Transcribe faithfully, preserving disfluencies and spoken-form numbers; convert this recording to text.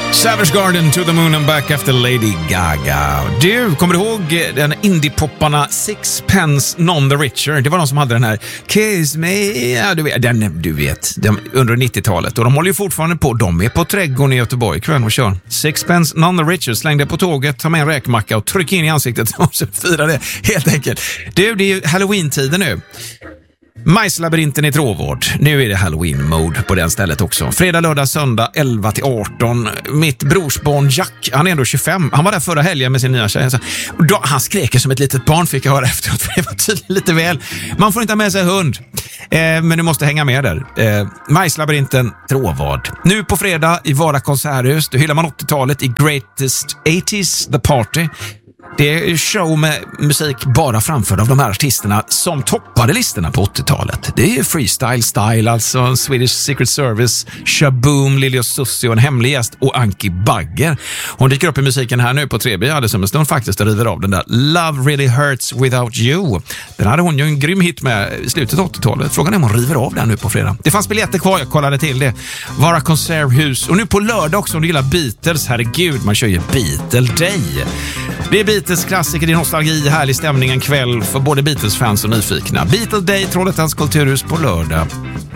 Savage Garden, To the Moon and Back efter Lady Gaga. Du, kommer du ihåg den indiepopparna Sixpence None the Richer? Det var de som hade den här Kiss Me, ja, du vet, den, du vet den, under nittiotalet. Och de håller ju fortfarande på, de är på Trädgården i Göteborg ikväll och kör Sixpence None the Richer. Släng det på tåget, ta med en räkmacka och tryck in i ansiktet och så fira det helt enkelt. Du, det är ju Halloween-tiden nu. Majslabyrinten i Tråvård. Nu är det Halloween-mode på den stället också. Fredag, lördag, söndag elva till arton. Mitt brorsbarn Jack, han är ändå tjugofem. Han var där förra helgen med sin nya tjej. Då, han skrek som ett litet barn, fick jag höra efteråt. Det var tydligen lite väl. Man får inte ha med sig hund. Eh, men du måste hänga med där. Eh, Majslabyrinten, Tråvård. Nu på fredag i Vara konserthus. Då hyllar man åttiotalet i Greatest eighties The Party. Det är show med musik bara framförd av de här artisterna som toppade listorna på åttiotalet. Det är freestyle style, alltså Swedish Secret Service, Shaboom, Lili och Susie och en hemlig gäst och Anki Bagger. Hon dyker upp i musiken här nu på tre B alldeles som en stund faktiskt och river av den där Love Really Hurts Without You. Den hade hon ju en grym hit med i slutet av åttiotalet. Frågan är om hon river av den nu på fredag. Det fanns biljetter kvar, jag kollade till det. Vara konserthus och nu på lördag också om du gillar Beatles. Herregud, man kör ju Beatle Day. Det är Beatles klassiker, det är nostalgi, härlig stämning en kväll för både Beatles-fans och nyfikna. Beatles Day, Trollhättans kulturhus på lördag.